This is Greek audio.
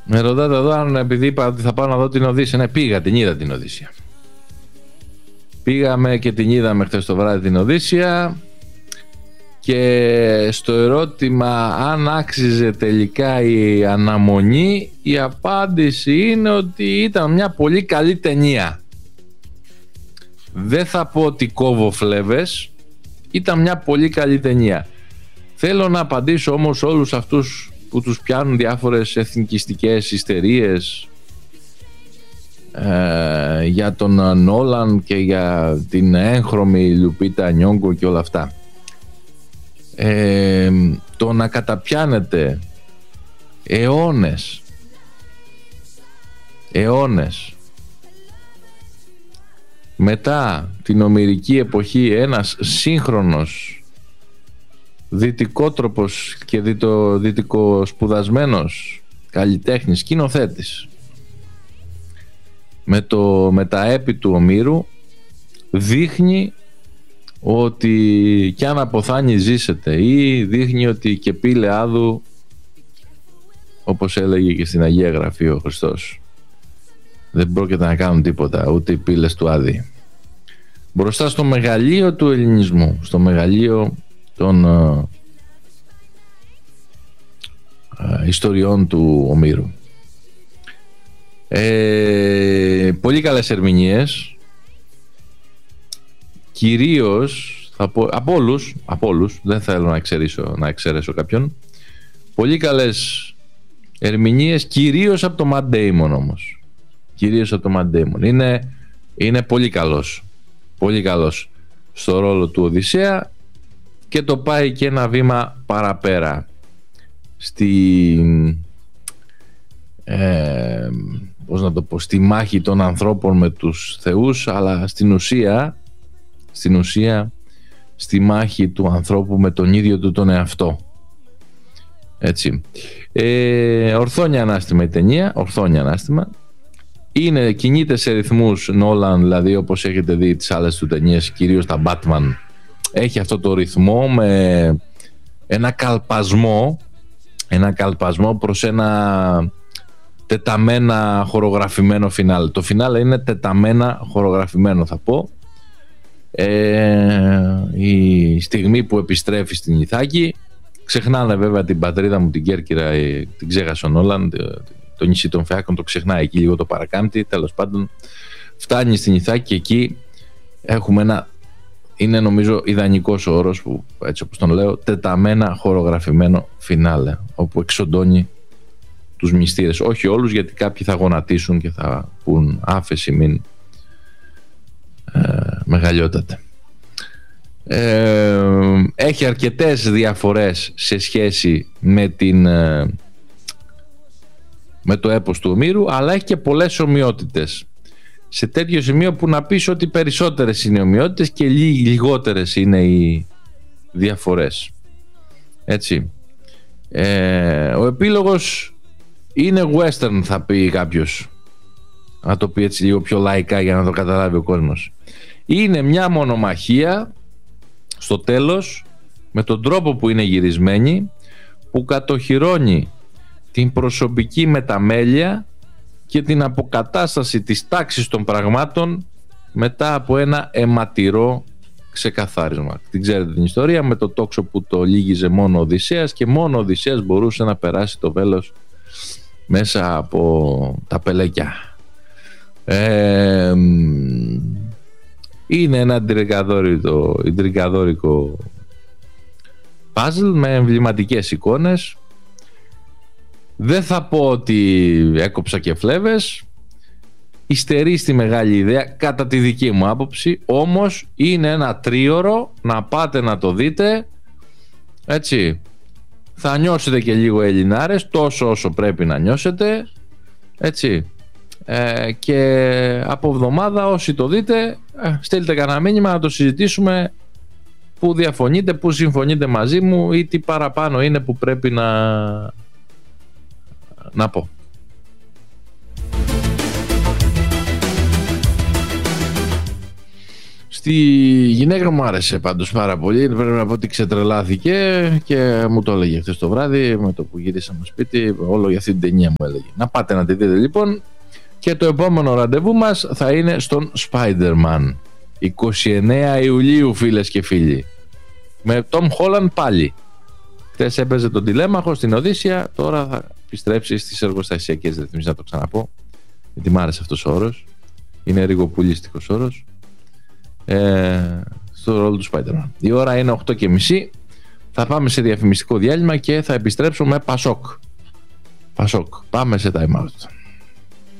Με ρωτάτε εδώ αν επειδή είπα ότι θα πάω να δω την Οδύσσεια. Ναι, πήγα, την είδα την Οδύσσεια. Πήγαμε και την είδαμε χθες το βράδυ την Οδύσσεια. Και στο ερώτημα αν άξιζε τελικά η αναμονή, η απάντηση είναι ότι ήταν μια πολύ καλή ταινία. Δεν θα πω ότι κόβω φλέβες, ήταν μια πολύ καλή ταινία. Θέλω να απαντήσω όμως όλους αυτούς που τους πιάνουν διάφορες εθνικιστικές ιστερίες για τον Νόλαν και για την έγχρωμη Λουπίτα Νιόγκο και όλα αυτά. Το να καταπιάνετε αιώνες μετά την ομηρική εποχή ένας σύγχρονος δυτικότροπος και δυτικοσπουδασμένος καλλιτέχνης, σκηνοθέτης με τα έπι του Ομήρου δείχνει ότι κι αν αποθάνει ζήσετε, ή δείχνει ότι και πήλε άδου, όπως έλεγε και στην Αγία Γραφή ο Χριστός, δεν πρόκειται να κάνουν τίποτα ούτε οι πύλες του Άδη μπροστά στο μεγαλείο του ελληνισμού, στο μεγαλείο των ιστοριών του Ομήρου. Πολύ καλές ερμηνείες, κυρίως θα πω, από όλους, δεν θέλω να εξαιρέσω κάποιον. Πολύ καλές ερμηνείες, κυρίως από το Matt Damon όμως. Κυρίως από το Matt Damon. Είναι πολύ καλός. Πολύ καλός στο ρόλο του Οδυσσέα και το πάει και ένα βήμα παραπέρα στη μάχη των ανθρώπων με τους θεούς, αλλά στην ουσία στη μάχη του ανθρώπου με τον ίδιο του τον εαυτό. Έτσι. Ορθόνια ανάστημα η ταινία, ορθόνια ανάστημα. Κινείται σε ρυθμούς Νόλαν, δηλαδή όπως έχετε δει τις άλλες του ταινίες, κυρίως τα Batman. Έχει αυτό το ρυθμό με ένα καλπασμό προς ένα τεταμένα χορογραφημένο φινάλε. Το φινάλε είναι τεταμένα χορογραφημένο, θα πω. Η στιγμή που επιστρέφει στην Ιθάκη, ξεχνάνε βέβαια την πατρίδα μου την Κέρκυρα, την ξέχασε ο Νόλαν, το νησί των Φεάκων το ξεχνάει εκεί λίγο, το παρακάμπτει. Τέλος πάντων φτάνει στην Ιθάκη και εκεί έχουμε είναι νομίζω ιδανικός ο όρος, που έτσι όπως τον λέω, τεταμένα χορογραφημένο φινάλε, όπου εξοντώνει τους μυστήρες. Όχι όλους, γιατί κάποιοι θα γονατίσουν και θα πουν άφεση μην μεγαλειότατε. Έχει αρκετές διαφορές σε σχέση με το έπος του Ομήρου, αλλά έχει και πολλές ομοιότητες, σε τέτοιο σημείο που να πεις ότι περισσότερες είναι οι ομοιότητες και λιγότερες είναι οι διαφορές. Έτσι. Ο επίλογος είναι western, θα πει κάποιος, να το πει έτσι λίγο πιο λαϊκά για να το καταλάβει ο κόσμος. Είναι μια μονομαχία στο τέλος, με τον τρόπο που είναι γυρισμένη, που κατοχυρώνει την προσωπική μεταμέλεια και την αποκατάσταση της τάξης των πραγμάτων μετά από ένα αιματηρό ξεκαθάρισμα. Την ξέρετε την ιστορία με το τόξο που το λύγιζε μόνο ο Οδυσσέας, και μόνο ο Οδυσσέας μπορούσε να περάσει το βέλος μέσα από τα πελεκιά. Είναι ένα ιντριγκαδόρικο παζλ με εμβληματικές εικόνες. Δεν θα πω ότι έκοψα και φλέβες, υστερεί στη μεγάλη ιδέα κατά τη δική μου άποψη, όμως είναι ένα τρίωρο να πάτε να το δείτε, έτσι. Θα νιώσετε και λίγο Ελληνάρες, τόσο όσο πρέπει να νιώσετε, έτσι. Και από εβδομάδα όσοι το δείτε, στείλτε κανένα μήνυμα να το συζητήσουμε, που διαφωνείτε, που συμφωνείτε μαζί μου, ή τι παραπάνω είναι που πρέπει να πω. Στη γυναίκα μου άρεσε πάντως πάρα πολύ. Πρέπει να πω ότι ξετρελάθηκε και μου το έλεγε χθες το βράδυ με το που γυρίσαμε σπίτι. Όλο για αυτή την ταινία μου έλεγε. Να πάτε να τη δείτε λοιπόν. Και το επόμενο ραντεβού μας θα είναι στον Spider-Man 29 Ιουλίου, φίλες και φίλοι, με Tom Holland πάλι. Χθες έπαιζε τον τηλέμαχο στην Οδύσσια. Τώρα θα επιστρέψει στις εργοστασιακές ρυθμίσεις, να το ξαναπώ, γιατί μ' άρεσε αυτός ο όρος. Είναι ρηγοπουλίστικος όρος. Στο ρόλο του Spider-Man. Η ώρα είναι 8:30. Θα πάμε σε διαφημιστικό διάλειμμα και θα επιστρέψουμε με Πασόκ. Πάμε σε time out.